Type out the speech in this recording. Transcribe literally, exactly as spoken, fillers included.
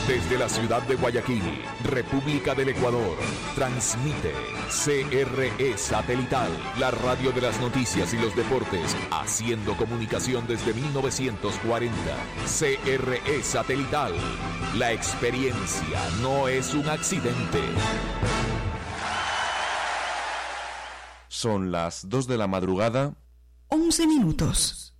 Desde la ciudad de Guayaquil, República del Ecuador, transmite C R E Satelital, la radio de las noticias y los deportes, haciendo comunicación desde mil novecientos cuarenta. C R E Satelital, la experiencia no es un accidente. Son las dos de la madrugada. once minutos.